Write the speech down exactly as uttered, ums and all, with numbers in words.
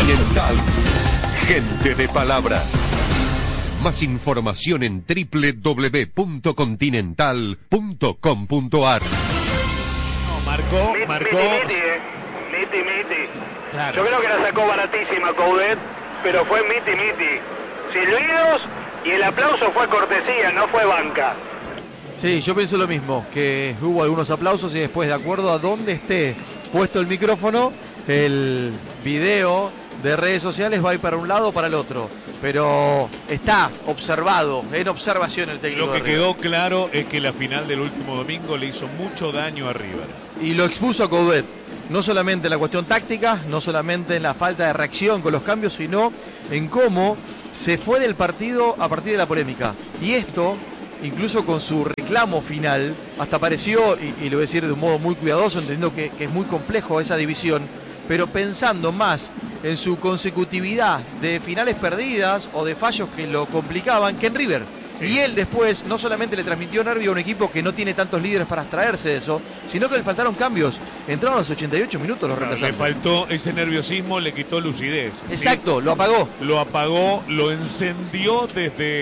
Continental. Gente de palabra. Más información en doble u doble u doble u punto continental punto com punto a r. No, marcó, Miti, marcó. Miti, Miti, eh. Miti, Miti. Claro. Yo creo que la sacó baratísima Coudet, pero fue Miti, Miti. Silbidos y el aplauso fue cortesía, no fue banca. Sí, yo pienso lo mismo, que hubo algunos aplausos y después, de acuerdo a dónde esté puesto el micrófono, el video de redes sociales va a ir para un lado o para el otro. Pero está observado, en observación el técnico. Lo que de River. quedó claro es que la final del último domingo le hizo mucho daño a River. Y lo expuso a Coudet, no solamente en la cuestión táctica, no solamente en la falta de reacción con los cambios, sino en cómo se fue del partido a partir de la polémica. Y esto, incluso con su reclamo final, hasta pareció, y, y lo voy a decir de un modo muy cuidadoso, entendiendo que, que es muy complejo esa división, pero pensando más en su consecutividad de finales perdidas o de fallos que lo complicaban que en River. Sí. Y él después no solamente le transmitió nervio a un equipo que no tiene tantos líderes para extraerse de eso, sino que le faltaron cambios. Entraron a los ochenta y ocho minutos los Claro, reemplazantes. le faltó ese nerviosismo, le quitó lucidez. Exacto, ¿sí? Lo apagó. Lo apagó, lo encendió desde